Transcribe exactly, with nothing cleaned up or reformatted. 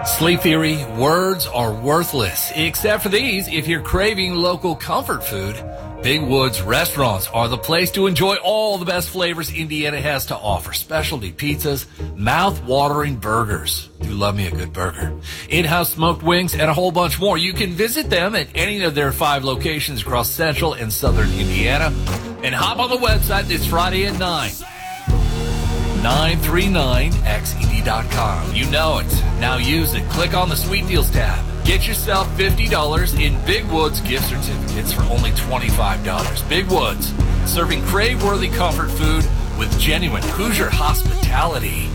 Sleep Theory, words are worthless, except for these. If you're craving local comfort food, Big Woods restaurants are the place to enjoy all the best flavors Indiana has to offer. Specialty pizzas, mouth-watering burgers. Do love me a good burger. In-house smoked wings and a whole bunch more. You can visit them at any of their five locations across central and southern Indiana. And hop on the website this Friday at nine. nine three nine X E D dot com. You know it. Now use it. Click on the Sweet Deals tab. Get yourself fifty dollars in Big Woods gift certificates for only twenty-five dollars. Big Woods, serving crave-worthy comfort food with genuine Hoosier hospitality.